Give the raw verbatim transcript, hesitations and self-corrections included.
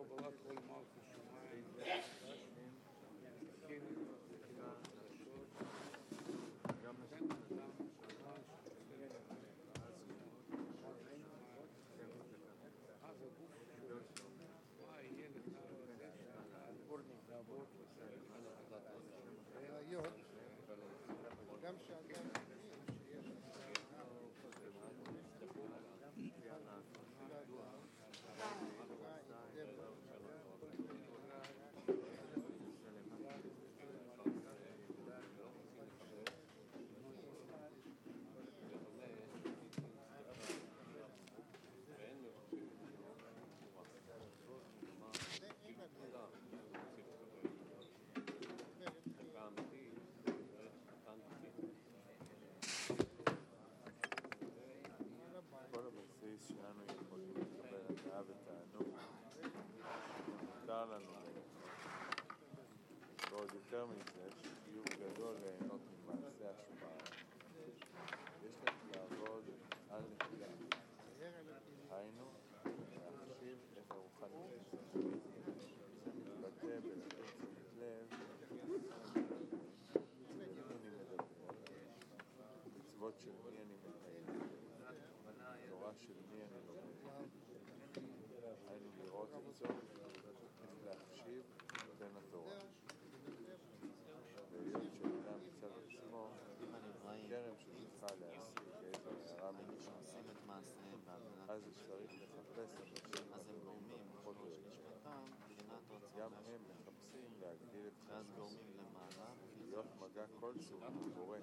קבלת כל מלכות שמיים, תקין חדשות, גם נתן אדם שכן שחסר אז הגוף שלו, מה יהיה לך לעבוד היות, גם שאדם שיש כל הבסיס שלנו יכולים לקבל הדעה ותענוג מותר לנו ועוד יותר מזה שחיוב גדול ליהנות ממעשה השפעה יש לנו לעבוד על נקודה היינו להחשיב את הרוחנית זה מתבטא בלתת תשומת לב למי אני מדבר מצוות של מי אני מקיים תורה של מי אני לומד היינו לראות את זאת איך להחשיב בין התורה והיות שאדם מצד עצמו כרם שזוכה להשיג איזו הערה מגמה אז צריך לחפש אנשים גורמים פחות או יותר גם הם מחפשים להגדיל את חסם להיות מגע כלשהו בורא